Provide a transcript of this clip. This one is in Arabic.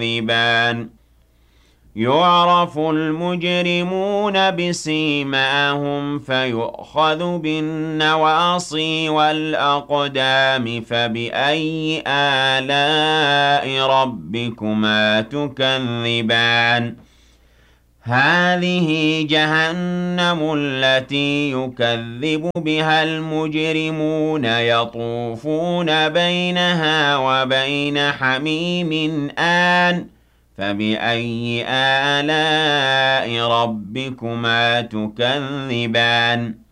تكذبان يعرف المجرمون بسيماهم فيؤخذ بالنواصي والأقدام فبأي آلاء ربكما تكذبان هذه جهنم التي يكذب بها المجرمون يطوفون بينها وبين حميم آن فبأي آلاء ربكما تكذبان